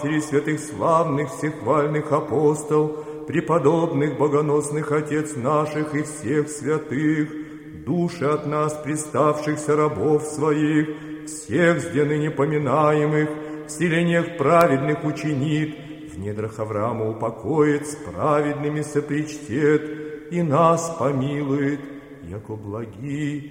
святых славных, всехвальных апостол, преподобных, богоносных отец наших и всех святых, души от нас приставшихся рабов своих, всех сде ныне поминаемых, в селениях праведных учинит, в недрах Авраама упокоит, с праведными сопричтет, и нас помилует, яко благи